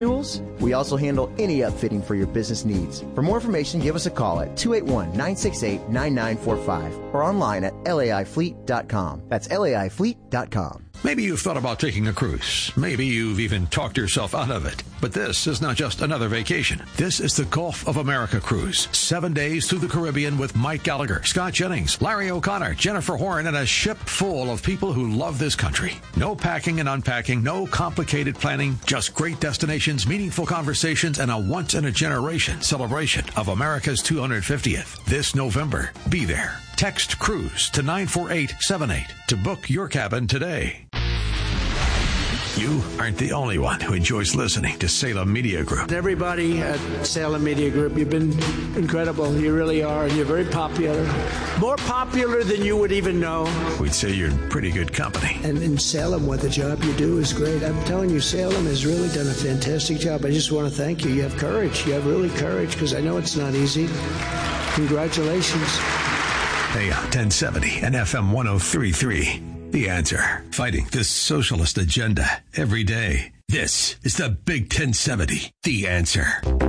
We also handle any upfitting for your business needs. For more information, give us a call at 281-968-9945 or online at laifleet.com. That's laifleet.com. Maybe you've thought about taking a cruise. Maybe you've even talked yourself out of it. But this is not just another vacation. This is the Gulf of America cruise. 7 days through the Caribbean with Mike Gallagher, Scott Jennings, Larry O'Connor, Jennifer Horn, and a ship full of people who love this country. No packing and unpacking, no complicated planning, just great destinations, meaningful conversations, and a once-in-a-generation celebration of America's 250th. This November, be there. Text CRUISE to 94878 to book your cabin today. You aren't the only one who enjoys listening to Salem Media Group. Everybody at Salem Media Group, you've been incredible. You really are, and you're very popular. More popular than you would even know. We'd say you're in pretty good company. And in Salem, what the job you do is great. I'm telling you, Salem has really done a fantastic job. I just want to thank you. You have courage. You have really courage, because I know it's not easy. Congratulations. AM 1070 and FM 103.3. The Answer. Fighting the socialist agenda every day. This is the Big 1070. The Answer.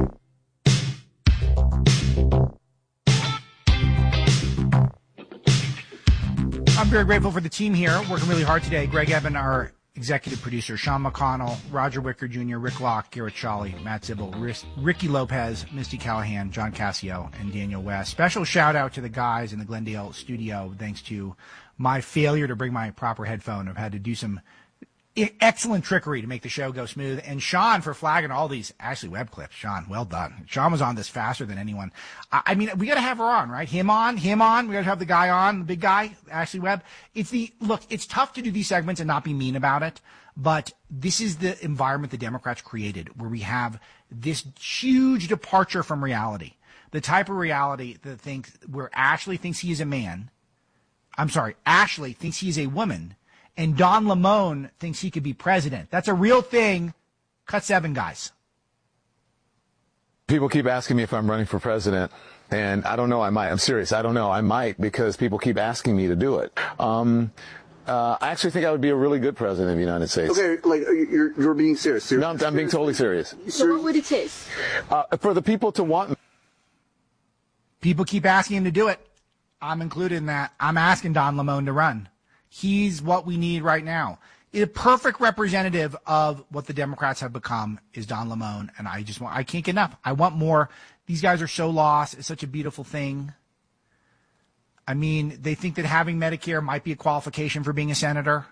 I'm very grateful for the team here, working really hard today. Greg Eben, our executive producer, Sean McConnell, Roger Wicker Jr., Rick Locke, Garrett Shawley, Matt Zibble, Ricky Lopez, Misty Callahan, John Cassio, and Daniel West. Special shout out to the guys in the Glendale studio. Thanks to my failure to bring my proper headphone, I've had to do some excellent trickery to make the show go smooth. And Sean for flagging all these Ashley Webb clips. Sean, well done. Sean was on this faster than anyone. I mean, we got to have her on, right? Him on. We got to have the guy on, the big guy, Ashley Webb. It's tough to do these segments and not be mean about it, but this is the environment the Democrats created, where we have this huge departure from reality. The type of reality where Ashley thinks he is a man. Ashley thinks he is a woman, and Don Lemon thinks he could be president. That's a real thing. Cut 7, guys. People keep asking me if I'm running for president, and I don't know. I might. I'm serious. I don't know. I might, because people keep asking me to do it. I actually think I would be a really good president of the United States. Okay, like you're being serious. No, I'm being totally serious. So what would it take? For the people to want me. People keep asking him to do it. I'm included in that. I'm asking Don Lemon to run. He's what we need right now. A perfect representative of what the Democrats have become is Don Lemon, and I can't get enough. I want more. These guys are so lost. It's such a beautiful thing. I mean, they think that having Medicare might be a qualification for being a senator.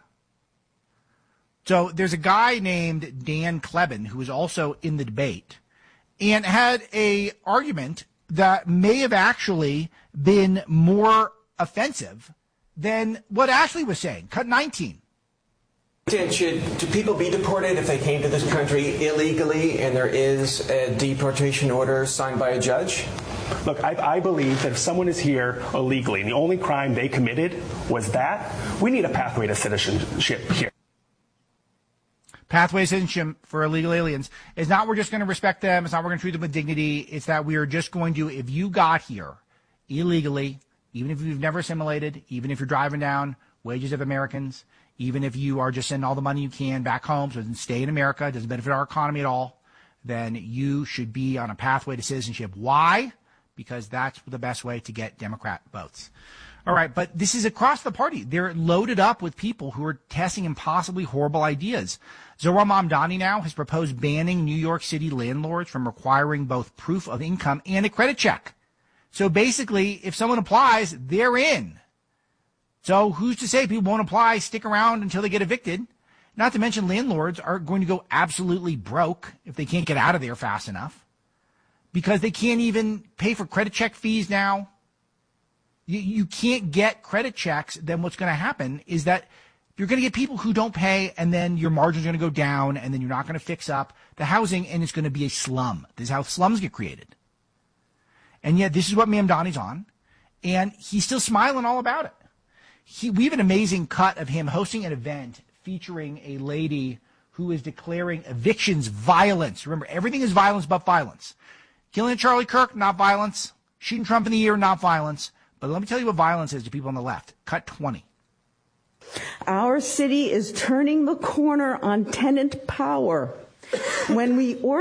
So there's a guy named Dan Kleben who was also in the debate and had a argument that may have actually been more offensive than what Ashley was saying. Cut 19. Should people be deported if they came to this country illegally and there is a deportation order signed by a judge? Look, I believe that if someone is here illegally and the only crime they committed was that, we need a pathway to citizenship here. Pathway to citizenship for illegal aliens is not we're just going to respect them. It's not we're going to treat them with dignity. It's that we are just going to, if you got here illegally, even if you've never assimilated, even if you're driving down wages of Americans, even if you are just sending all the money you can back home so it doesn't stay in America, it doesn't benefit our economy at all, then you should be on a pathway to citizenship. Why? Because that's the best way to get Democrat votes. All right, but this is across the party. They're loaded up with people who are testing impossibly horrible ideas. Zohran Mamdani now has proposed banning New York City landlords from requiring both proof of income and a credit check. So basically, if someone applies, they're in. So who's to say people won't apply, stick around until they get evicted? Not to mention landlords are going to go absolutely broke if they can't get out of there fast enough because they can't even pay for credit check fees now. You can't get credit checks. Then what's going to happen is that you're going to get people who don't pay, and then your margins are going to go down, and then you're not going to fix up the housing, and it's going to be a slum. This is how slums get created. And yet this is what Mamdani's on, and he's still smiling all about it. We have an amazing cut of him hosting an event featuring a lady who is declaring evictions violence. Remember, everything is violence but violence. Killing Charlie Kirk, not violence. Shooting Trump in the ear, not violence. But let me tell you what violence is to people on the left. Cut 20. Our city is turning the corner on tenant power. When we